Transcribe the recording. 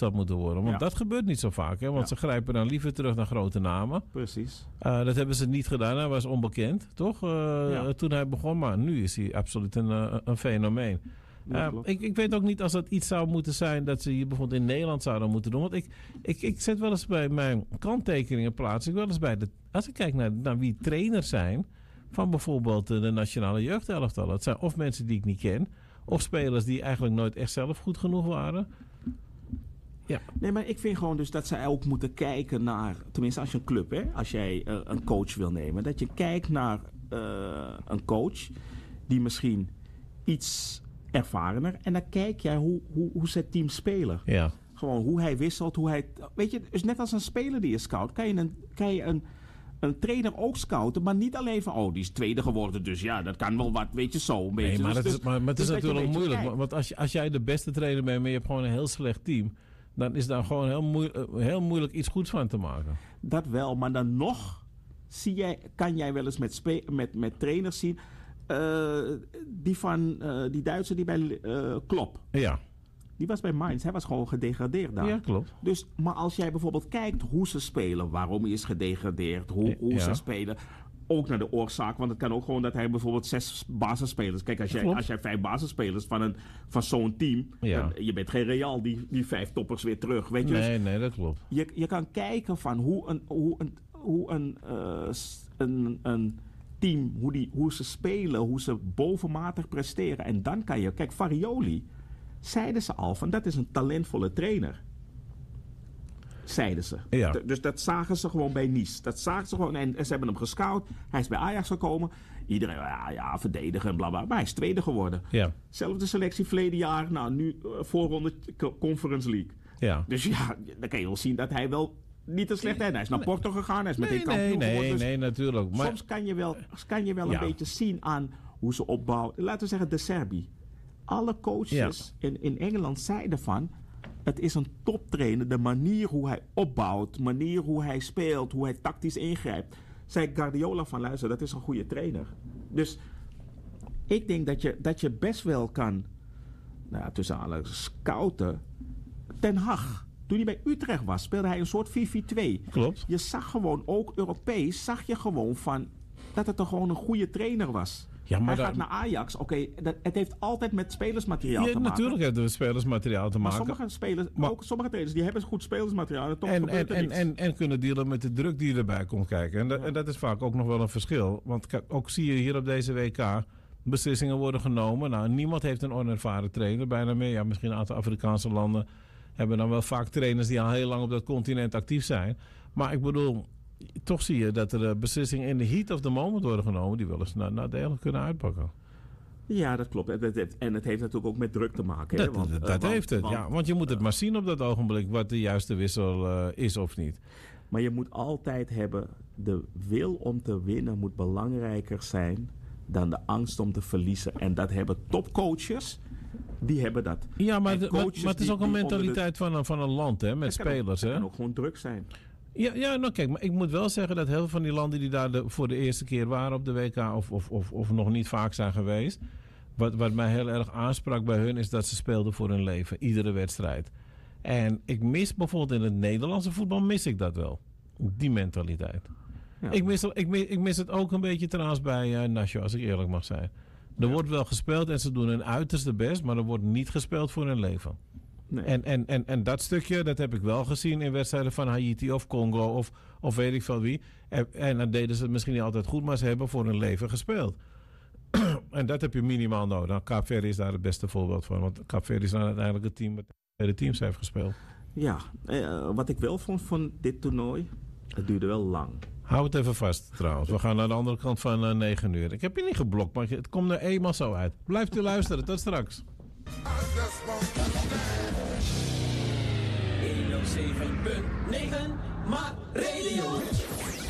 opgesteld moeten worden. Want dat gebeurt niet zo vaak. Hè? Want ze grijpen dan liever terug naar grote namen. Precies. Dat hebben ze niet gedaan. Hij was onbekend, toch? Toen hij begon. Maar nu is hij absoluut een fenomeen. Ik weet ook niet als dat iets zou moeten zijn dat ze hier bijvoorbeeld in Nederland zouden moeten doen. Want ik zet wel eens bij mijn kanttekeningen plaats. Ik wel eens als ik kijk naar wie trainers zijn van bijvoorbeeld de nationale jeugdelftallen. Het zijn of mensen die ik niet ken, of spelers die eigenlijk nooit echt zelf goed genoeg waren. Ja. Nee, maar ik vind gewoon dus dat zij ook moeten kijken naar, tenminste als je een club, hè, als jij een coach wil nemen, dat je kijkt naar een coach die misschien iets ervarener, en dan kijk jij hoe zijn team spelen. Ja. Gewoon hoe hij wisselt, weet je, dus net als een speler die je scout, kan je een trainer ook scouten, maar niet alleen van, die is tweede geworden, dus ja, dat kan wel wat, weet je, zo een beetje. Nee, maar het is natuurlijk moeilijk, want als jij de beste trainer bent, maar je hebt gewoon een heel slecht team, dan is daar gewoon heel moeilijk iets goeds van te maken. Dat wel, maar dan nog kan jij wel eens met trainers zien, die Duitser die bij Klopp. Ja. Die was bij Mainz. Hij was gewoon gedegradeerd daar. Ja, klopt. Dus, maar als jij bijvoorbeeld kijkt hoe ze spelen, waarom hij is gedegradeerd, hoe ze spelen, ook naar de oorzaak, want het kan ook gewoon dat hij bijvoorbeeld 6 basisspelers. Kijk, als jij 5 basisspelers van zo'n team, je bent geen Real, die 5 toppers weer terug. Weet je? Nee, dat klopt. Je kan kijken van hoe een team, hoe ze spelen, hoe ze bovenmatig presteren. En dan kan je, kijk, Farioli, zeiden ze al van, dat is een talentvolle trainer. Zeiden ze. Ja. Dus dat zagen ze gewoon bij Nice. Dat zagen ze gewoon, en ze hebben hem gescout. Hij is bij Ajax gekomen. Iedereen, verdedigen en blablabla. Maar hij is tweede geworden. Ja. Zelfde selectie verleden jaar. Nou, nu voorronde Conference League. Ja. Dus ja, dan kan je wel zien dat hij wel niet te slecht is. Hij is naar Porto gegaan. Hij is meteen kampioen geworden. Nee, natuurlijk. Maar soms kan je wel een beetje zien aan hoe ze opbouwen. Laten we zeggen, De Serbi. Alle coaches in Engeland zeiden van, het is een toptrainer. De manier hoe hij opbouwt, de manier hoe hij speelt, hoe hij tactisch ingrijpt. Zei Guardiola van, luister, dat is een goede trainer. Dus ik denk dat je best wel kan, tussen alle scouten. Ten Hag, toen hij bij Utrecht was, speelde hij een soort 4-4-2. Klopt. Je zag gewoon, ook Europees, zag je gewoon van dat het er gewoon een goede trainer was. Ja, maar hij gaat naar Ajax. Het heeft altijd met spelersmateriaal te maken. Natuurlijk heeft het spelersmateriaal te maken. Maar sommige trainers die hebben goed spelersmateriaal. En kunnen dealen met de druk die erbij komt kijken. En dat is vaak ook nog wel een verschil. Want ook zie je hier op deze WK, beslissingen worden genomen. Nou, niemand heeft een onervaren trainer. Bijna meer. Ja, misschien een aantal Afrikaanse landen hebben dan wel vaak trainers die al heel lang op dat continent actief zijn. Maar ik bedoel, toch zie je dat er beslissingen in de heat of the moment worden genomen die wel eens nadelig kunnen uitpakken. Ja, dat klopt. En het heeft natuurlijk ook met druk te maken. Want je moet het maar zien op dat ogenblik wat de juiste wissel is of niet. Maar je moet altijd hebben, de wil om te winnen moet belangrijker zijn dan de angst om te verliezen. En dat hebben topcoaches, die hebben dat. Ja, maar het is ook een mentaliteit van een land, hè, met spelers. Het kan ook gewoon druk zijn. Ja, nou kijk, maar ik moet wel zeggen dat heel veel van die landen die daar voor de eerste keer waren op de WK of nog niet vaak zijn geweest, wat mij heel erg aansprak bij hun is dat ze speelden voor hun leven, iedere wedstrijd. En ik mis bijvoorbeeld in het Nederlandse voetbal mis ik dat wel, die mentaliteit. Ja. Ik mis het ook een beetje trouwens bij Nacho, als ik eerlijk mag zijn. Er wordt wel gespeeld en ze doen hun uiterste best, maar er wordt niet gespeeld voor hun leven. Nee. En dat stukje, dat heb ik wel gezien in wedstrijden van Haiti of Congo of weet ik veel wie. En dan deden ze het misschien niet altijd goed, maar ze hebben voor hun leven gespeeld. En dat heb je minimaal nodig. Nou, Kaapverdi is daar het beste voorbeeld van. Want Kaapverdi is dan uiteindelijk het team met de teams heeft gespeeld. Ja, wat ik wel vond van dit toernooi, het duurde wel lang. Hou het even vast trouwens. We gaan naar de andere kant van 9 uur. Ik heb je niet geblokt, maar het komt er eenmaal zo uit. Blijft u luisteren. Tot straks. 107.9 Maak Radio.